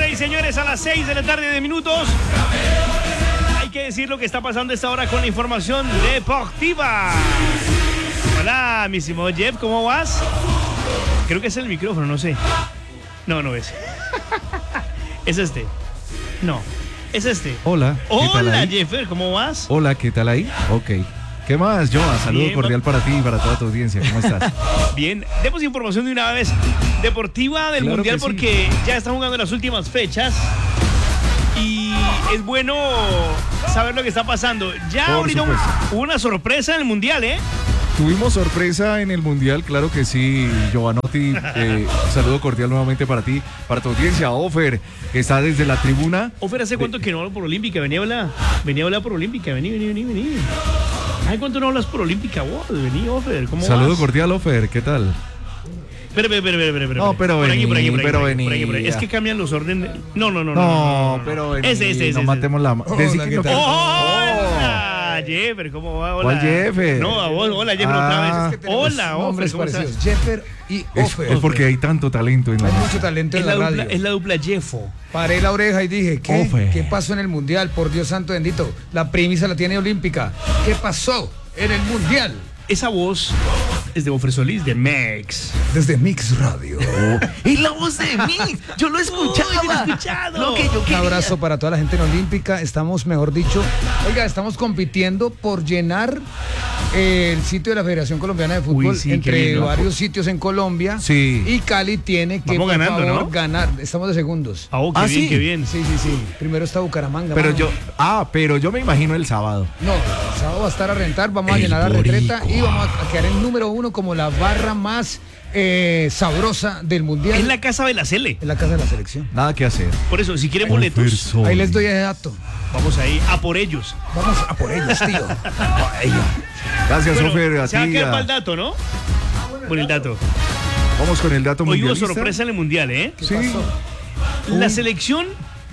y señores, a las 6 de la tarde de minutos. Hay que decir lo que está pasando a esta hora con la información deportiva. Hola, mi estimado Jeff, ¿cómo vas? Creo que es el micrófono, no sé. No es. Es este. No, es este. Hola. Hola, Jeffer, ¿cómo vas? Hola, ¿qué tal ahí? Ok. ¿Qué más, Joa? Saludo Bien, cordial para ti y para toda tu audiencia. ¿Cómo estás? Bien, demos información de una vez deportiva del Claro Mundial que sí. porque ya están jugando las últimas fechas y es bueno saber lo que está pasando. Ya Por ahorita supuesto. hubo una sorpresa en el Mundial, ¿eh? Tuvimos sorpresa en el Mundial, claro que sí, Giovanotti. Saludo cordial nuevamente para ti, para tu audiencia. Ofer, que está desde la tribuna. Ofer, ¿hace cuánto que no hablo por Olímpica? Venía a hablar por Olímpica. Vení. ¿Hace cuánto no hablas por Olímpica vos? Vení, Ofer, ¿cómo Saludo vas? cordial, Ofer, ¿qué tal? Espera. No, pero por aquí. vení. Es que cambian los órdenes. No. No, pero vení, Ese. no matemos la... Decí que no- Hola, Jeffer, ¿cómo va? Hola. ¿Cuál Jeffer? No, a vos, hola, Jeffer, otra vez. Hola, Nombres Ofer, ¿cómo parecidos. estás? Jeffer y Es Ofer. porque hay tanto talento en la Hay música. mucho talento Es en la radio. es la dupla Jeffo. Paré la oreja y dije, Ofer. ¿qué pasó en el Mundial? Por Dios santo bendito. La premisa la tiene Olímpica. ¿Qué pasó en el Mundial? Esa voz es de Ofer Solís, de Mex. Desde Mix Radio. Es la voz de Mix. Yo lo escuchaba. Uy, yo lo he escuchado. Lo que yo Un quería. abrazo para toda la gente en Olímpica. Estamos, mejor dicho, estamos compitiendo por llenar el sitio de la Federación Colombiana de Fútbol sí, qué entre bien, ¿no? varios sitios en Colombia. Sí. Y Cali tiene que, Vamos por ganando, favor, ¿no? ganar. Estamos de segundos. Qué Ah, bien, sí. qué bien. Sí. Primero está Bucaramanga. Pero mano. pero yo me imagino el sábado. No, el sábado va a estar a rentar, vamos a llenar la retreta y vamos a quedar en número 1 como la barra más sabrosa del Mundial. Es la casa de la Cele. En la casa de la selección. Nada que hacer. Por eso, si quieren boletos, Ahí les doy ese dato. vamos ahí a por ellos. Vamos a por ellos, tío. Gracias, Bueno, Ofer, a se va a ti. quedar para el dato, ¿no? Por el dato. Vamos con el dato Hoy hubo mundialista. sorpresa en el Mundial, ¿eh? Sí. La selección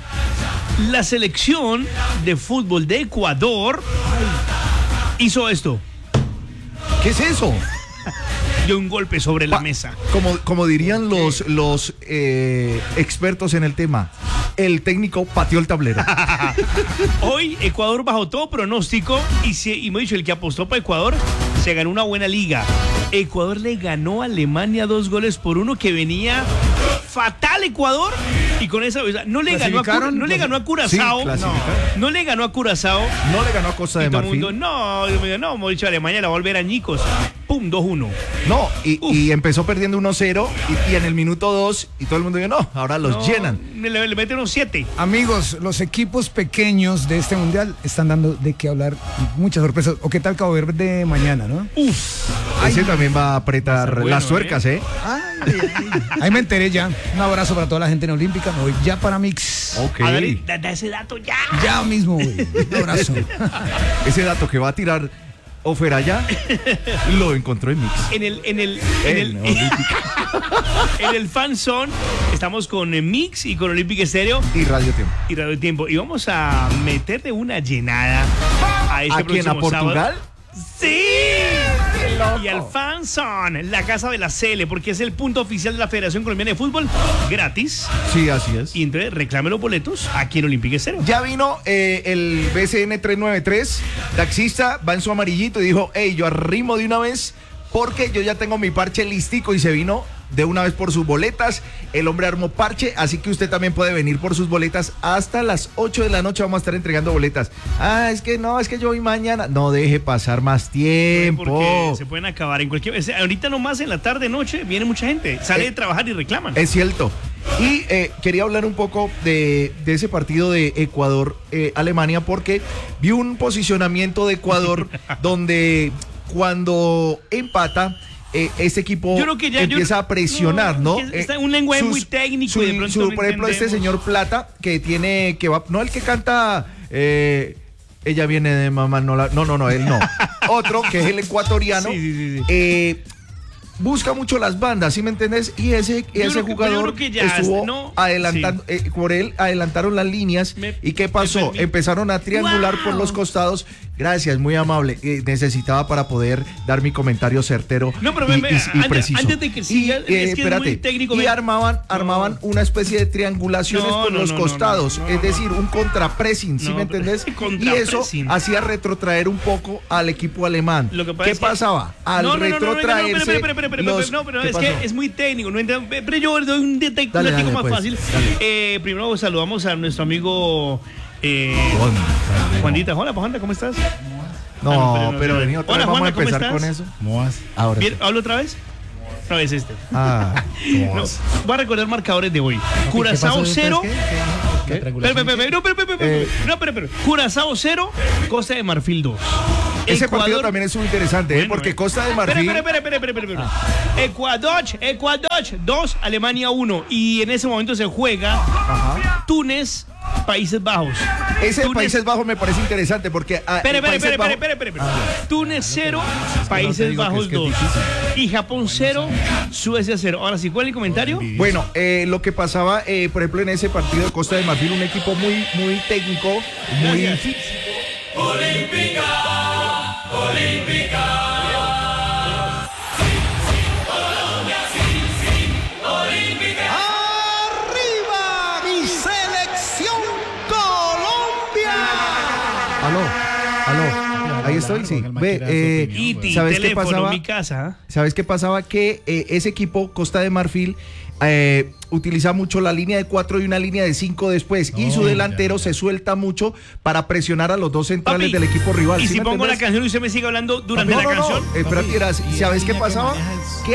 de fútbol de Ecuador hizo esto. ¿Qué es eso? Dio un golpe sobre la mesa. Como dirían los expertos en el tema, el técnico pateó el tablero. Hoy Ecuador bajo todo pronóstico y me he dicho, el que apostó para Ecuador se ganó una buena liga. Ecuador le ganó a Alemania 2-1 que venía fatal Ecuador y con esa, o sea, no le ganó a Curazao, Sí, clasificaron. no le ganó a Curazao. No le ganó a Costa de Y todo el Marfil. mundo, no, hemos dicho Alemania la va a volver a añicos. Pum, 2-1. No, y empezó perdiendo 1-0 y en el minuto 2 y todo el mundo dijo, no, ahora los llenan. Le meten unos 7. Amigos, los equipos pequeños de este Mundial están dando de qué hablar. Muchas sorpresas. ¿O qué tal Cabo Verde mañana, no? Ese también va a apretar bueno, las tuercas, ¿eh? Ahí me enteré ya. Un abrazo para toda la gente en Olímpica. Me voy ya para Mix. Ok. A ver, da ese dato ya. Ya mismo, güey. Un abrazo. Ese dato que va a tirar Ofer allá, lo encontró en Mix. En el fan zone estamos con Mix y con Olympic Estéreo Y Radio Tiempo. y Radio Tiempo. Y vamos a meterle una llenada a este ¿A quién? próximo ¿A Portugal? sábado. ¡Sí! Y al fan zone, la casa de la Cele, porque es el punto oficial de la Federación Colombiana de Fútbol, gratis. Sí, así es. Y entonces reclame los boletos aquí en Olympic Estéreo. Ya vino el BCN 393, taxista, va en su amarillito y dijo, hey, yo arrimo de una vez porque yo ya tengo mi parche listico y se vino de una vez por sus boletas. El hombre armó parche, así que usted también puede venir por sus boletas. Hasta las 8 de la noche vamos a estar entregando boletas. Ah, es que yo voy mañana. No deje pasar más tiempo. Porque se pueden acabar en cualquier... Ahorita nomás en la tarde, noche, viene mucha gente. Sale de trabajar y reclaman. Es cierto. Y quería hablar un poco de ese partido de Ecuador-Alemania porque vi un posicionamiento de Ecuador donde cuando empata este equipo Yo creo que ya, empieza a presionar, ¿no? Está en un lenguaje muy técnico y de pronto no por ejemplo, este entendemos. señor Plata no el que canta ella viene de mamá, no, él no. Otro que es el ecuatoriano. Sí. Busca mucho las bandas, ¿sí me entendés? Y ese jugador estuvo adelantando, por él adelantaron las líneas. ¿Y qué pasó? Empezaron a triangular por los costados Gracias, muy amable. Necesitaba para poder dar mi comentario certero y preciso. Antes de que siga, es que es muy técnico. Y armaban una especie de triangulaciones por los costados, es decir, un contrapressing, ¿sí me entendés? Y eso hacía retrotraer un poco al equipo alemán. ¿Qué pasaba? Al retrotraerse... pero es que es muy técnico. Pero yo doy un detecto más fácil. Primero saludamos a nuestro amigo... Juanita, hola Juanita, ¿cómo estás? No, pero vení otra vez, vamos a empezar con eso. ¿Cómo vas? Ahora Bien, ¿hablo otra vez? Otra vez este. ¿Cómo vas? Voy a recordar marcadores de hoy. Curazao 0. Pero. Curazao 0, Costa de Marfil 2. Ese partido también es muy interesante, porque Costa de Marfil... Espera. Ecuador 2, Alemania 1. Y en ese momento se juega Túnez, Países Bajos. Ese de Países Bajos me parece interesante porque... Espera. Túnez 0, Países Bajos 2. Y Japón 0, Suecia 0. Ahora sí, ¿cuál es el comentario? Bueno, lo que pasaba, por ejemplo, en ese partido de Costa de Marfil, un equipo muy técnico, muy difícil. Olímpica. Colombia, sí, olímpica. ¡Arriba mi selección Colombia! Aló, ahí estoy, sí. ¿Sabes qué pasaba? Mi casa. ¿Sabes qué pasaba? Que ese equipo, Costa de Marfil, utiliza mucho la línea de 4 y una línea de 5 después, y su delantero se suelta mucho para presionar a los dos centrales del equipo rival. Y ¿Sí si me pongo entendés? la canción y usted me sigue hablando durante la canción. Espera, ¿sabes qué pasaba? Que